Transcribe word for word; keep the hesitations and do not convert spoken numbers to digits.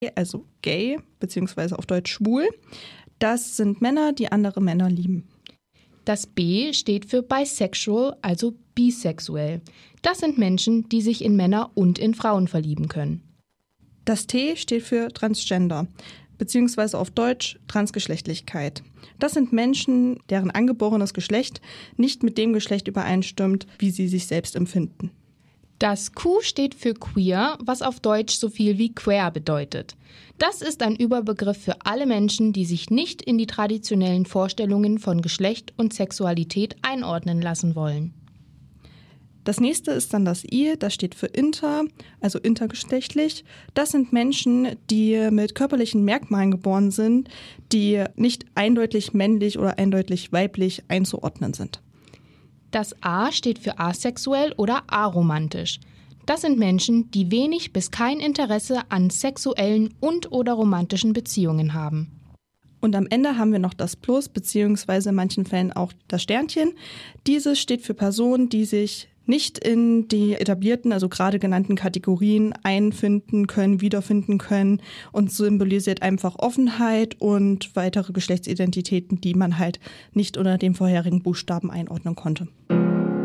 also gay, beziehungsweise auf Deutsch schwul. Das sind Männer, die andere Männer lieben. Das B steht für bisexual, also bisexuell. Das sind Menschen, die sich in Männer und in Frauen verlieben können. Das T steht für Transgender, beziehungsweise auf Deutsch Transgeschlechtlichkeit. Das sind Menschen, deren angeborenes Geschlecht nicht mit dem Geschlecht übereinstimmt, wie sie sich selbst empfinden. Das Q steht für queer, was auf Deutsch so viel wie queer bedeutet. Das ist ein Überbegriff für alle Menschen, die sich nicht in die traditionellen Vorstellungen von Geschlecht und Sexualität einordnen lassen wollen. Das nächste ist dann das I, das steht für inter, also intergeschlechtlich. Das sind Menschen, die mit körperlichen Merkmalen geboren sind, die nicht eindeutig männlich oder eindeutig weiblich einzuordnen sind. Das A steht für asexuell oder aromantisch. Das sind Menschen, die wenig bis kein Interesse an sexuellen und oder romantischen Beziehungen haben. Und am Ende haben wir noch das Plus, beziehungsweise in manchen Fällen auch das Sternchen. Dieses steht für Personen, die sich nicht in die etablierten, also gerade genannten Kategorien einfinden können, wiederfinden können und symbolisiert einfach Offenheit und weitere Geschlechtsidentitäten, die man halt nicht unter den vorherigen Buchstaben einordnen konnte.